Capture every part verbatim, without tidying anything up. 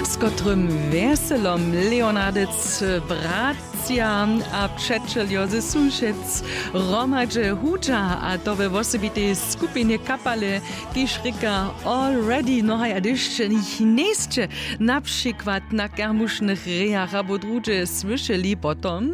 z kotrym weselom Leonardec bracia a přečeljo ze Sušec romadže huča a to we osobitej skupinie kapale kiž rika already nohaj a dyšće nich nejsće na przykład na kermušnych rejach abo druže słyšeli potom.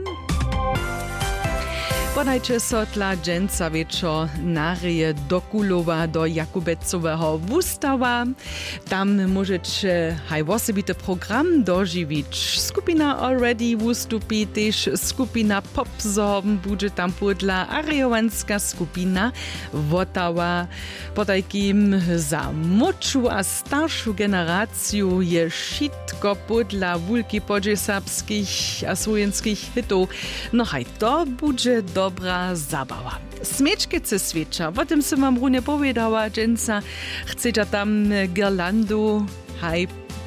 Podajcie so tla dżęca wieczor na reje do Kulowa, do Jakubecowego wustawa. Tam możecie haj osobity program dożywić. Skupina already wustupi, też skupina popzorben bude tam podla, a rejowanska skupina Wotawa. Podajkim za młodszą a starszą generację je wszystko podla wulki podżesabskich a słowenskich hitów. No haj to bude do dobra zabawa. Smečkice sveča, o tym som vám rune povedala, dženca, chcete tam girlandu, haj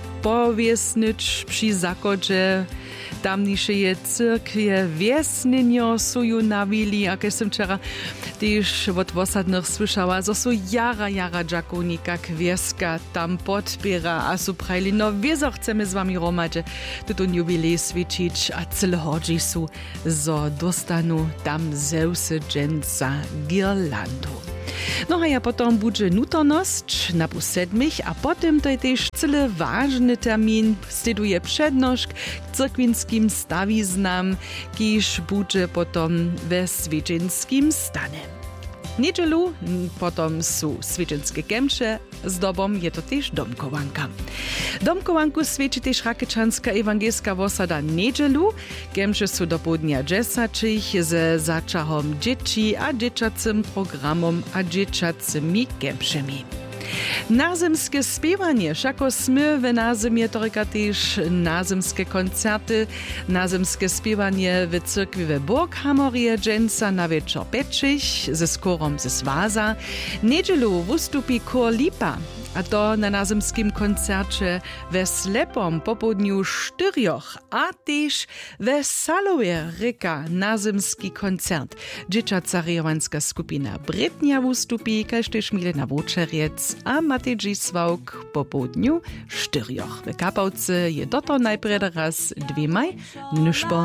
powiesnič przy zakodzie, tamniejsze je cyrkwie, wiesninio suju nawili, a keď som včera też od osadnych słyszała, że są jara, jara dżakonika kwieska tam podpiera, a su prajli, no wieso chcemy z wami romadzie tutun jubilej svičić, a cyle hodzi su, zo dostanu tam zeusy dżęca girlandu. No a ja potom bude nutornosť na pus sedmich a potom to je też cyle ważny termin, sleduje przednošk k cyrkwinskim stawiznam, kiż bude potom we svičinskim stane. Niedzielu potom su svičinske kemše, z dobom je to też domkowanka. Domkowanku sviči też Rakečanska ewangelska osada niedzielu, kemše su do południa dżesačich ze začahom dzieci a dzieciacym programom a dzieciacymi kemšemi. Nazymskie spiewanie, všako sme w nazymie torika też nazymskie koncerty, nazymskie spiewanie w cyrkwi w Burghamorie dżęca na wieczor pečich ze skorom ze Svaza. Niedzielu wustupi Chor Lipa, a to na nazymskim koncercie we Slepom po południu cztyrioch, a też we Salowie ryka nazymski koncert. Dzieciaca rejowanska skupina Brytnia wustupi, kaž też Milena Wočerec a Matej Dzisłauk po południu cztyrioch. W Kapałce je doto najpierw raz dwie maj, nužbo.